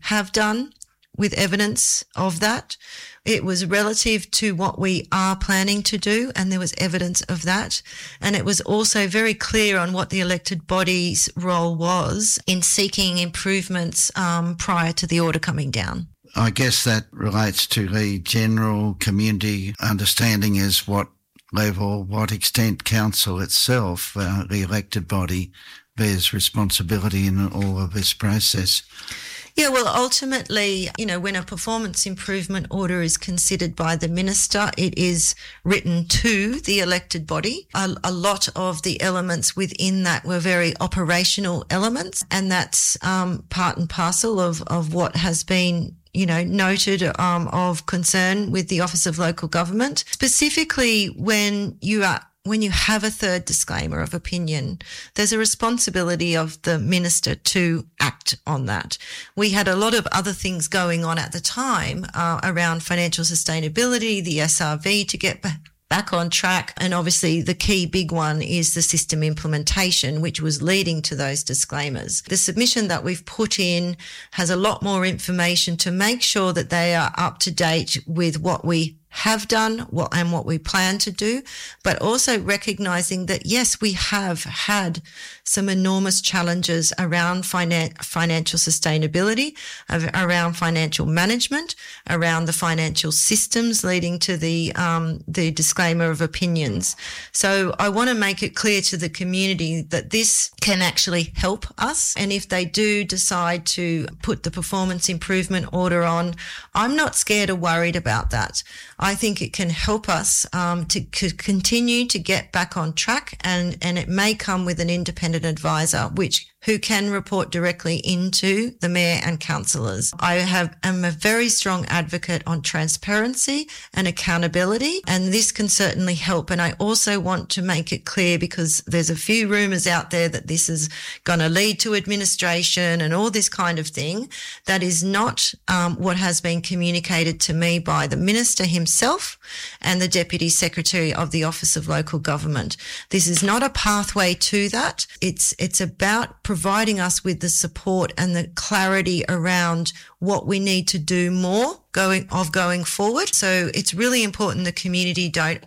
have done with evidence of that. It was relative to what we are planning to do, and there was evidence of that. And it was also very clear on what the elected body's role was in seeking improvements prior to the order coming down. I guess that relates to the general community understanding as what level, what extent council itself, the elected body, bears responsibility in all of this process. Yeah, well, ultimately, when a performance improvement order is considered by the minister, it is written to the elected body. A lot of the elements within that were very operational elements, and that's part and parcel of what has been noted of concern with the Office of Local Government. Specifically, when you have a third disclaimer of opinion, there's a responsibility of the minister to act on that. We had a lot of other things going on at the time around financial sustainability, the SRV to get back on track. And obviously the key big one is the system implementation, which was leading to those disclaimers. The submission that we've put in has a lot more information to make sure that they are up to date with what we have done and what we plan to do, but also recognising that, yes, we have had some enormous challenges around financial sustainability, around financial management, around the financial systems leading to the disclaimer of opinions. So I want to make it clear to the community that this can actually help us. And if they do decide to put the performance improvement order on, I'm not scared or worried about that. I think it can help us to continue to get back on track, and it may come with an independent advisor who can report directly into the mayor and councillors. I am a very strong advocate on transparency and accountability, and this can certainly help. And I also want to make it clear, because there's a few rumours out there that this is going to lead to administration and all this kind of thing. That is not what has been communicated to me by the minister himself and the Deputy Secretary of the Office of Local Government. This is not a pathway to that. It's about providing us with the support and the clarity around what we need to do more going forward. So it's really important the community don't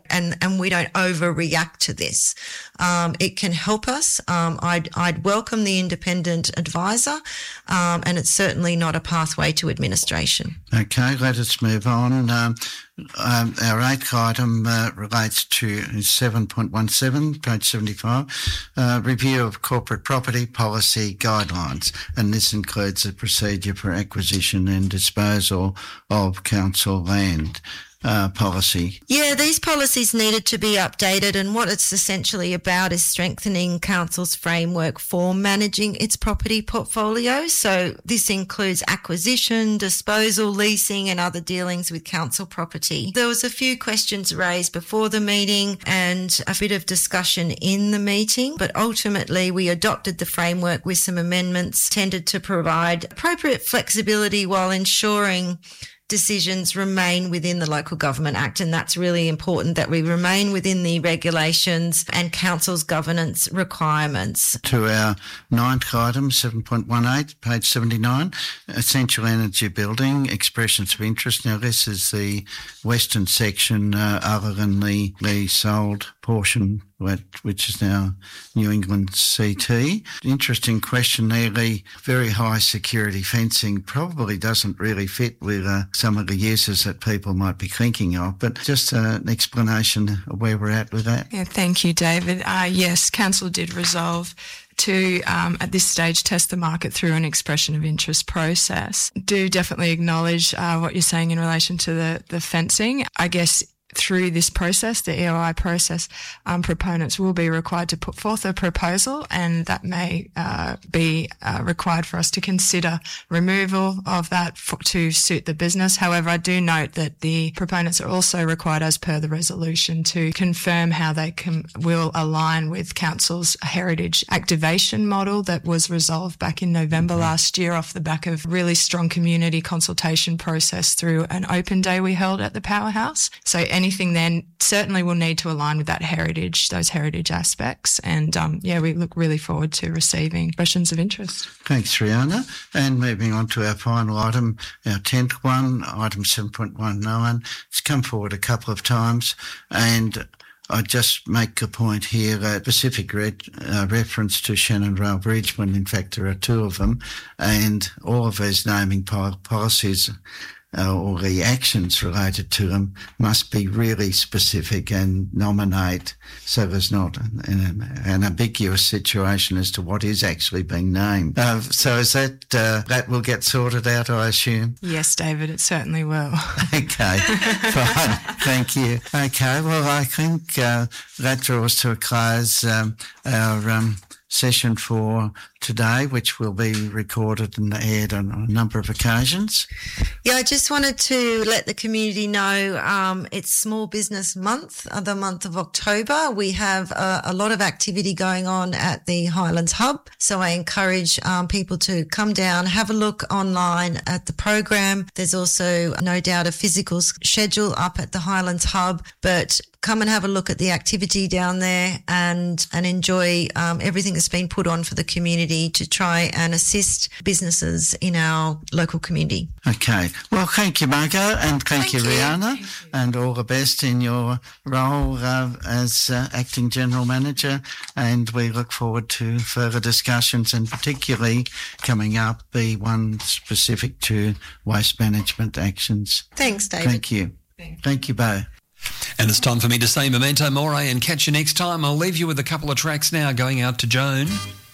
overreact to this. It can help us. I'd welcome the independent advisor, and it's certainly not a pathway to administration. Okay, let us move on. Our eighth item relates to 7.17, page 75, review of corporate property policy guidelines, and this includes the procedure for acquisition and disposal of council land. Policy. Yeah, these policies needed to be updated, and what it's essentially about is strengthening council's framework for managing its property portfolio. So this includes acquisition, disposal, leasing and other dealings with council property. There was a few questions raised before the meeting and a bit of discussion in the meeting, but ultimately we adopted the framework with some amendments tended to provide appropriate flexibility while ensuring decisions remain within the Local Government Act, and that's really important that we remain within the regulations and council's governance requirements. To our ninth item, 7.18, page 79, essential energy building, expressions of interest. Now this is the western section other than the sold portion, which is now New England CT. Interesting question there. The very high security fencing probably doesn't really fit with some of the uses that people might be thinking of, but just an explanation of where we're at with that. Yeah, thank you, David. Yes, Council did resolve to, at this stage, test the market through an expression of interest process. Do definitely acknowledge what you're saying in relation to the fencing. I guess through this process, the EOI process, proponents will be required to put forth a proposal, and that may be required for us to consider removal of that to suit the business. However, I do note that the proponents are also required, as per the resolution, to confirm how they will align with Council's heritage activation model that was resolved back in November last year off the back of really strong community consultation process through an open day we held at the Powerhouse. So any anything then certainly will need to align with that heritage, those heritage aspects. And we look really forward to receiving expressions of interest. Thanks, Rihanna. And moving on to our final item, our 10th one, item 7.19. It's come forward a couple of times, and I just make a point here, a specific reference to Shannon Rail Bridge, when in fact there are two of them, and all of those naming policies or the actions related to them must be really specific and nominate, so there's not an ambiguous situation as to what is actually being named. So is that will get sorted out, I assume? Yes, David, it certainly will. Okay, fine. Thank you. Okay, well, I think that draws to a close our session for today, which will be recorded and aired on a number of occasions. Yeah, I just wanted to let the community know it's Small Business Month, the month of October. We have a lot of activity going on at the Highlands Hub, so I encourage people to come down, have a look online at the program. There's also no doubt a physical schedule up at the Highlands Hub, but come and have a look at the activity down there and enjoy everything that's been put on for the community to try and assist businesses in our local community. Okay. Well, thank you, Margot, and thank you, Rihanna, and all the best in your role as Acting General Manager, and we look forward to further discussions, and particularly coming up the one specific to waste management actions. Thanks, David. Thank you. Thank you both. And it's time for me to say memento mori and catch you next time. I'll leave you with a couple of tracks now, going out to Joan.